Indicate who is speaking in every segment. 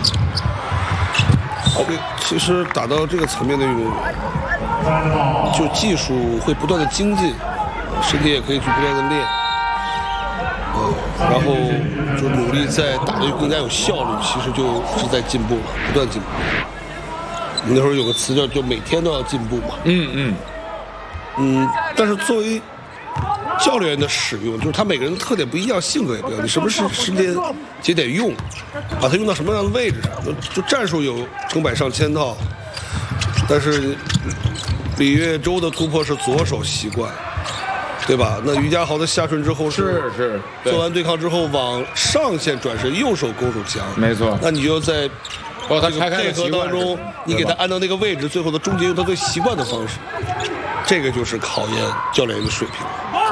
Speaker 1: 其实打到这个层面的运动员，就技术会不断的精进，身体也可以去不断的练，然后就努力在打得更加有效率，其实就是在进步了，不断进步。那时候有个词叫就每天都要进步嘛。但是作为教练的使用，就是他每个人的特点不一样，性格也不一样。你什么时间节点用，把它用到什么样的位置上，就战术有成百上千套。但是李月洲的突破是左手习惯，对吧？那于家豪的下顺之后是做完对抗之后往上线转身，右手勾手强，
Speaker 2: 没错。
Speaker 1: 那你就在
Speaker 2: 包括他开
Speaker 1: 配合当中，你给他按到那个位置，最后的终结用他最习惯的方式，这个就是考验教练员的水平。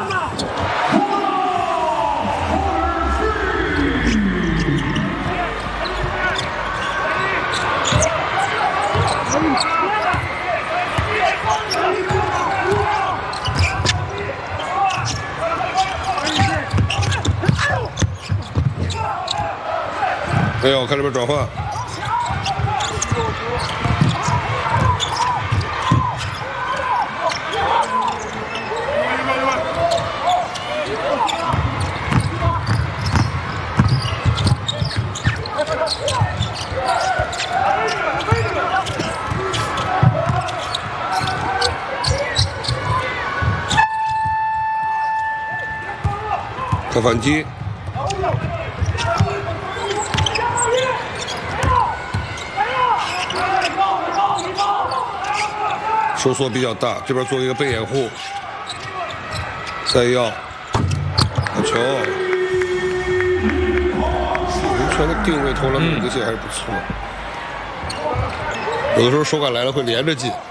Speaker 1: 没有，看这边转换。可反击。收缩比较大，这边做一个背掩护，再要好球，完全的定位投篮的一个线还是不错，有的时候手感来了会连着进。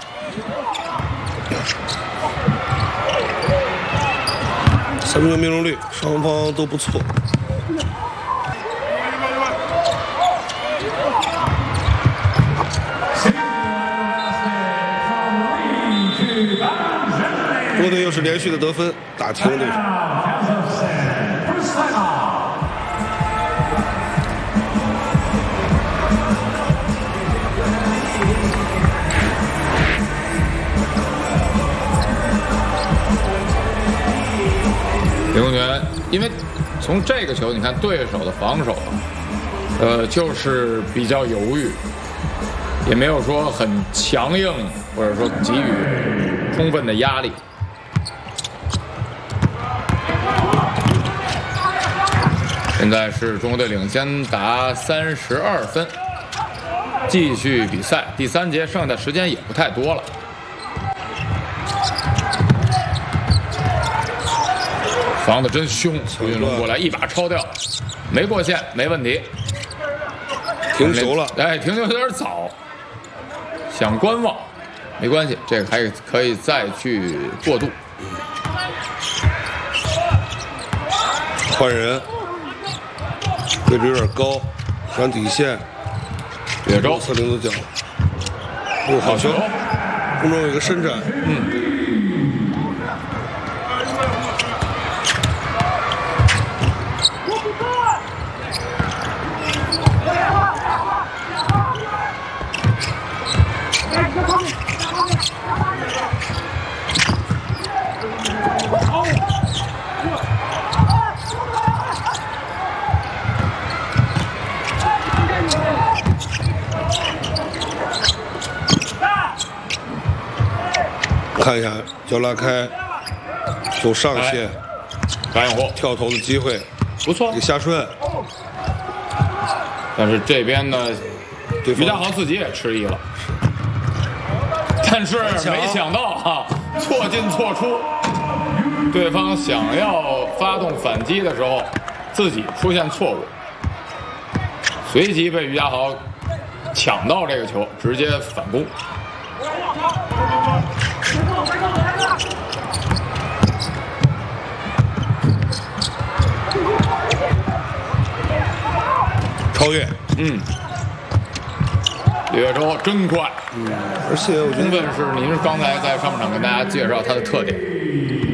Speaker 1: 三分球命中率双方都不错。波顿又是连续的得分，打停对手。
Speaker 2: 林宏源，因为从这个球你看对手的防守，就是比较犹豫，也没有说很强硬，或者说给予充分的压力。现在是中国队领先达32分，继续比赛。第3节剩下的时间也不太多了。防得真凶，胡云龙过来一把抄掉，没过线，没问题。
Speaker 1: 停球了，
Speaker 2: 哎，停球有点早，想观望，没关系，这个还可以再去过渡。
Speaker 1: 换人。位置有点高，上底线，
Speaker 2: 岳州
Speaker 1: 侧领子脚，好球，空中有一个伸展，看一下，脚拉开，走上线，
Speaker 2: 打掩护，
Speaker 1: 跳投的机会，
Speaker 2: 不错，
Speaker 1: 一个下顺。
Speaker 2: 但是这边呢，于家豪自己也吃一了，但是没想到哈，错进错出，对方想要发动反击的时候，自己出现错误，随即被于家豪抢到这个球，直接反攻。
Speaker 1: 超越，
Speaker 2: 李岳洲真快，
Speaker 1: 而且我觉得
Speaker 2: 充分是您刚才在上半场跟大家介绍他的特点，